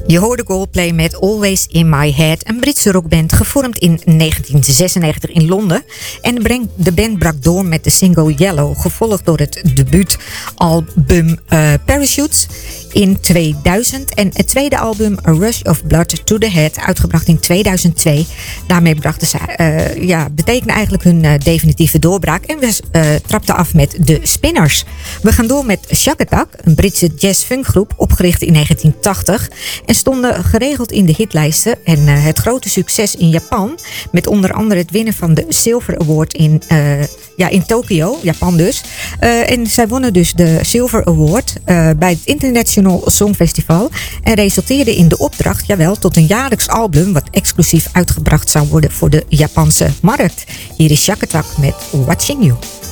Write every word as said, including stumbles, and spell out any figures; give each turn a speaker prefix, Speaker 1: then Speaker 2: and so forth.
Speaker 1: Je hoorde Coldplay met Always in My Head, een Britse rockband gevormd in negentien zesennegentig in Londen. En de band brak door met de single Yellow, gevolgd door het debuutalbum uh, Parachutes in tweeduizend en het tweede album A Rush of Blood to the Head, uitgebracht in tweeduizend twee. Daarmee brachten ze, uh, ja, betekende eigenlijk hun uh, definitieve doorbraak en we uh, trapten af met de Spinners. We gaan door met Shack Attack, een Britse jazz-funkgroep opgericht in negentien tachtig en stonden geregeld in de hitlijsten. En uh, het grote succes in Japan, met onder andere het winnen van de Silver Award in, uh, ja, in Tokio, Japan dus. Uh, en zij wonnen dus de Silver Award uh, bij het International Songfestival en resulteerde in de opdracht, jawel, tot een jaarlijks album wat exclusief uitgebracht zou worden voor de Japanse markt. Hier is Shack Attack met Watching You.